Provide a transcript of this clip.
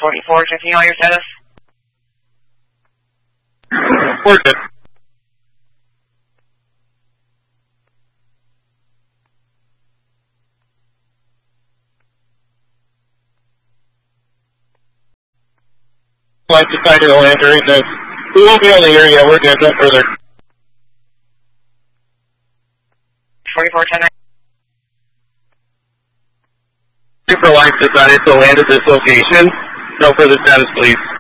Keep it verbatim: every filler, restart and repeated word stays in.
forty-four, checking all your status. We're good. Flight to Tiger Land during this. We won't be on the area, we're good, no further. forty-four, ten nine. Superlife decided to land at this location. No further status, please.